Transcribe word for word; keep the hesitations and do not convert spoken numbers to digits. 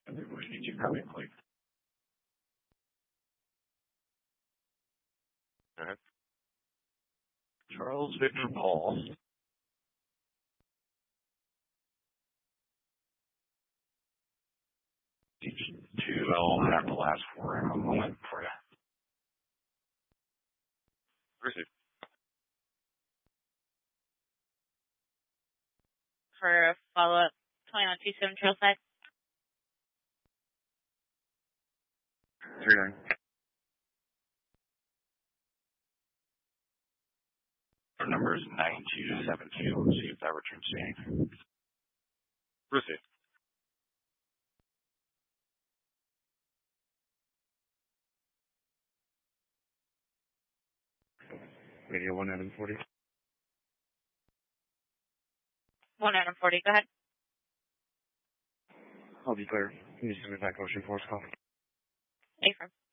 Everybody needs to come in, like. Go ahead. Charles Victor Paul. Two, I'll have the last four in a moment for you. Proceed. For a follow-up, twenty-one two seven Trailside. Three nine. Our number is nine two seven two. Let's see if that returns safe. Proceed. Radio one Adam forty. one Adam forty, go ahead. I'll be clear. You just send me back Ocean Force call. Affirm.